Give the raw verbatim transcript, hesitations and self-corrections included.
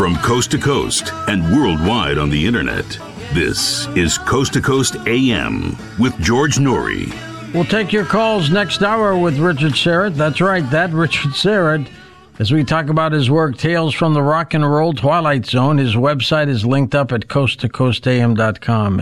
From coast to coast and worldwide on the internet, this is Coast to Coast A M with George Noory. We'll take your calls next hour with Richard Syrett. That's right, that Richard Syrett. As we talk about his work, Tales from the Rock and Roll Twilight Zone. His website is linked up at coast to coast a m dot com.